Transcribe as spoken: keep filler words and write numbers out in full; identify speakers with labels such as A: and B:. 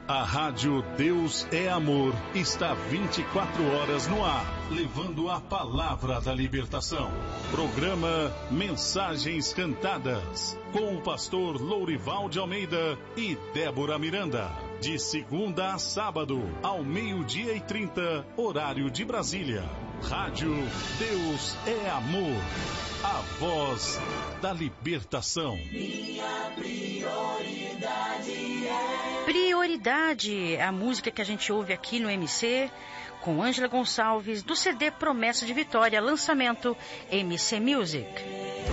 A: A Rádio Deus é Amor está vinte e quatro horas no ar, levando a palavra da libertação. Programa Mensagens Cantadas, com o pastor Lourival de Almeida e Débora Miranda. De segunda a sábado, ao meio-dia e trinta, horário de Brasília. Rádio Deus é Amor. A voz da libertação.
B: Minha prioridade é...
C: Prioridade, a música que a gente ouve aqui no M C, com Ângela Gonçalves, do C D Promessa de Vitória, lançamento M C Music.